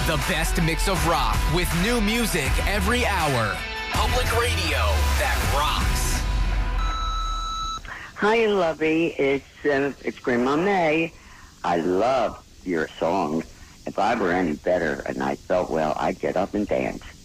The best mix of rock with new music every hour. Public radio that rocks. Hi, Lovey. It's Grandma May. I love your song. If I were any better and I felt well, I'd get up and dance.